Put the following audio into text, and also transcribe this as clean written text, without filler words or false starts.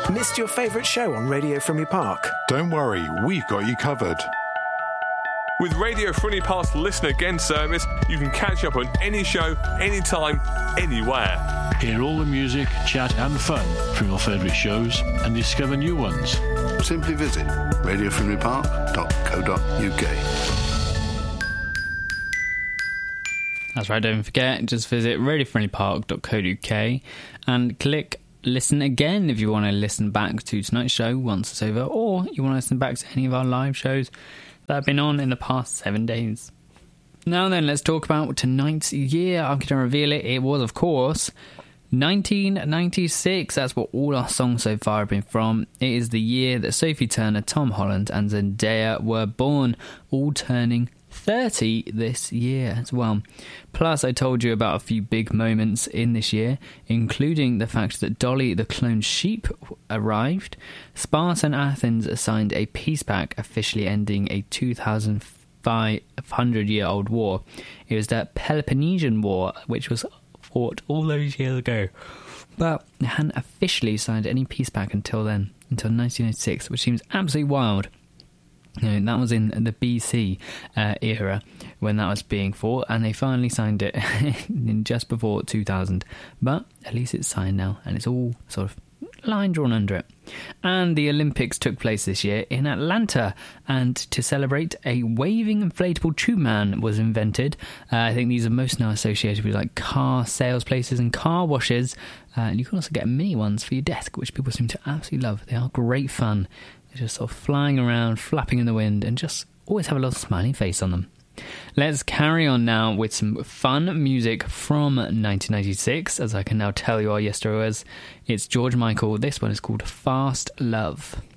Missed your favourite show on Radio Frimley Park? Don't worry, we've got you covered. With Radio Frimley Park's Listen Again service, you can catch up on any show, anytime, anywhere. Hear all the music, chat and fun from your favourite shows and discover new ones. Simply visit radiofrimleypark.co.uk. That's right, don't forget, just visit radiofriendlypark.co.uk and click Listen Again if you want to listen back to tonight's show once it's over, or you want to listen back to any of our live shows that have been on in the past 7 days. Now then, let's talk about tonight's year. I'm going to reveal it. It was, of course, 1996. That's what all our songs so far have been from. It is the year that Sophie Turner, Tom Holland and Zendaya were born, all turning 30 this year as well. Plus, I told you about a few big moments in this year, including the fact that Dolly the cloned sheep arrived. Sparta and Athens signed a peace pact, officially ending a 2,500-year-old war. It was the Peloponnesian War, which was fought all those years ago, but they hadn't officially signed any peace pact until then, until 1996, which seems absolutely wild. You know, that was in the BC era when that was being fought, and they finally signed it in just before 2000. But at least it's signed now, and it's all sort of line drawn under it. And the Olympics took place this year in Atlanta, and to celebrate, a waving inflatable tube man was invented. I think these are most now associated with like car sales places and car washes, and you can also get mini ones for your desk, which people seem to absolutely love. They are great fun. Just sort of flying around, flapping in the wind, and just always have a little smiling face on them. Let's carry on now with some fun music from 1996, as I can now tell you our yesterday was. It's George Michael. This one is called Fast Love.